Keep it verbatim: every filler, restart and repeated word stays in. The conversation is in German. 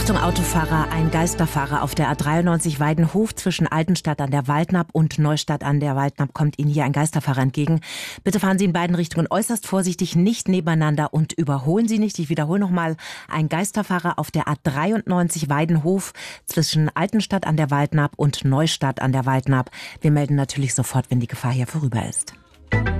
Achtung Autofahrer, ein Geisterfahrer auf der A dreiundneunzig Weidenhof zwischen Altenstadt an der Waldnapp und Neustadt an der Waldnapp kommt Ihnen hier ein Geisterfahrer entgegen. Bitte fahren Sie in beiden Richtungen äußerst vorsichtig, nicht nebeneinander und überholen Sie nicht. Ich wiederhole nochmal, ein Geisterfahrer auf der A dreiundneunzig Weidenhof zwischen Altenstadt an der Waldnapp und Neustadt an der Waldnapp. Wir melden natürlich sofort, wenn die Gefahr hier vorüber ist.